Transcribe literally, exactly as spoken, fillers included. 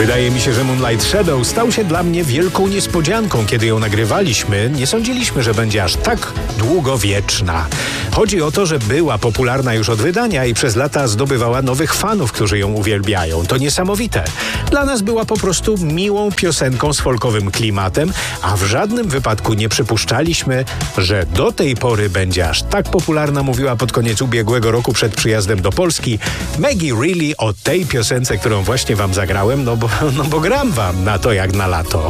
Wydaje mi się, że Moonlight Shadow stał się dla mnie wielką niespodzianką. Kiedy ją nagrywaliśmy, nie sądziliśmy, że będzie aż tak długowieczna. Chodzi o to, że była popularna już od wydania i przez lata zdobywała nowych fanów, którzy ją uwielbiają. To niesamowite. Dla nas była po prostu miłą piosenką z folkowym klimatem, a w żadnym wypadku nie przypuszczaliśmy, że do tej pory będzie aż tak popularna, mówiła pod koniec ubiegłego roku przed przyjazdem do Polski Maggie Reilly o tej piosence, którą właśnie wam zagrałem, no bo, no bo gram wam na to jak na lato.